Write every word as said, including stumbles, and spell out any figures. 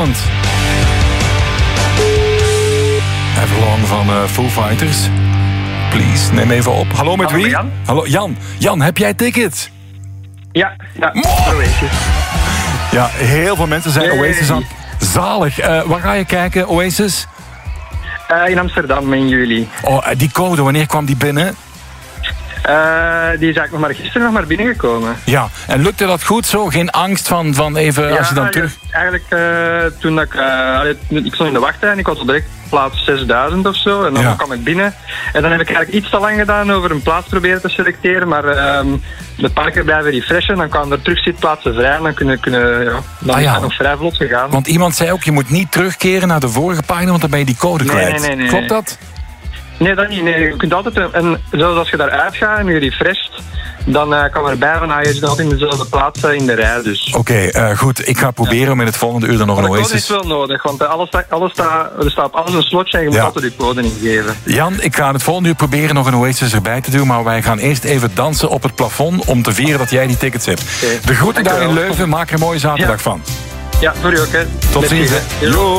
spannend. Everlong van uh, Foo Fighters. Please, neem even op. Hallo, met Hallo, wie? Jan. Hallo, Jan. Jan, heb jij tickets? Ja, ja. Oh. Oasis. Ja, heel veel mensen zijn Yay. Oasis aan. Zalig. Uh, waar ga je kijken, Oasis? Uh, in Amsterdam in juli. Oh, uh, die code, wanneer kwam die binnen? Uh, die is eigenlijk nog maar gisteren nog maar binnengekomen. Ja, en lukte dat goed zo? Geen angst van, van even, Ja, als je dan terug... eigenlijk uh, toen dat ik... Uh, allee, ik stond in de wachtrij en ik was op direct plaats zesduizend of zo. En dan Ja. kwam ik binnen. En dan heb ik eigenlijk iets te lang gedaan over een plaats proberen te selecteren. Maar uh, de parken blijven refreshen. Dan kwamen er terug zitplaatsen vrij. En dan kunnen... kunnen ja, dan Ah, ja. is het nog vrij vlot gegaan. Want iemand zei ook, je moet niet terugkeren naar de vorige pagina, want dan ben je die code Nee, kwijt. nee, nee, nee. Klopt dat? Nee, dat niet. Nee, je kunt altijd... Een, en zelfs als je daaruit gaat en je refresht, dan uh, kan erbij van, ah, je zit altijd in dezelfde plaats uh, in de rij. Dus. Oké, okay, uh, goed. Ik ga proberen ja. om in het volgende uur dan nog maar een de code Oasis... is wel nodig, want uh, alles sta, alles sta, er staat op alles een slotje en je moet ja. altijd je code ingeven. Jan, ik ga het volgende uur proberen nog een Oasis erbij te doen, maar wij gaan eerst even dansen op het plafond om te vieren dat jij die tickets hebt. Okay. De groeten daar in Leuven, maak er een mooie zaterdag ja. van. Ja, voor u ook, hè. Tot ziens, hè. Jo.